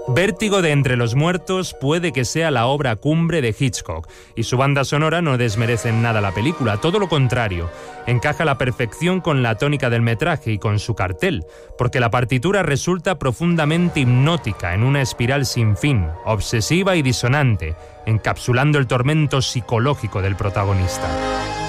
Vértigo de Entre los Muertos puede que sea la obra cumbre de Hitchcock, y su banda sonora no desmerece en nada la película, todo lo contrario, encaja a la perfección con la tónica del metraje y con su cartel, porque la partitura resulta profundamente hipnótica en una espiral sin fin, obsesiva y disonante, encapsulando el tormento psicológico del protagonista.